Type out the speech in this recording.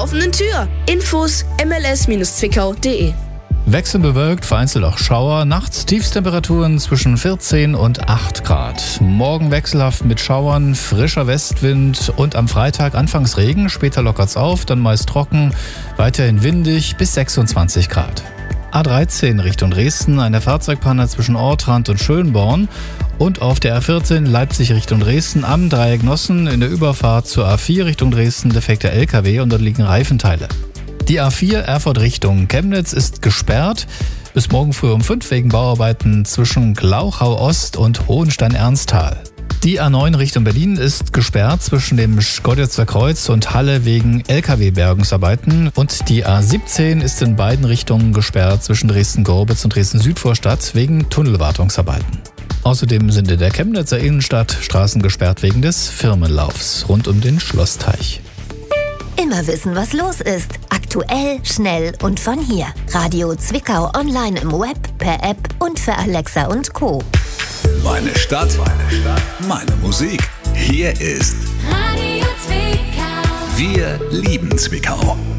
offenen Tür. Infos mls-zwickau.de. Wechselbewölkt, vereinzelt auch Schauer. Nachts Tiefstemperaturen zwischen 14 und 8 Grad. Morgen wechselhaft mit Schauern, frischer Westwind und am Freitag anfangs Regen. Später lockert's auf, dann meist trocken, weiterhin windig bis 26 Grad. A13 Richtung Dresden, eine Fahrzeugpanne zwischen Ortrand und Schönborn. Und auf der A14 Leipzig Richtung Dresden am Dreieck Nossen in der Überfahrt zur A4 Richtung Dresden defekter LKW und dort liegen Reifenteile. Die A4 Erfurt Richtung Chemnitz ist gesperrt. Bis morgen früh um 5 wegen Bauarbeiten zwischen Glauchau Ost und Hohenstein-Ernsthal. Die A9 Richtung Berlin ist gesperrt zwischen dem Schkeuditzer Kreuz und Halle wegen LKW-Bergungsarbeiten. Und die A17 ist in beiden Richtungen gesperrt zwischen Dresden-Gorbitz und Dresden-Südvorstadt wegen Tunnelwartungsarbeiten. Außerdem sind in der Chemnitzer Innenstadt Straßen gesperrt wegen des Firmenlaufs rund um den Schlossteich. Immer wissen, was los ist. Aktuell, schnell und von hier. Radio Zwickau online im Web, per App und für Alexa und Co. Meine Stadt, meine Musik. Hier ist Radio Zwickau. Wir lieben Zwickau.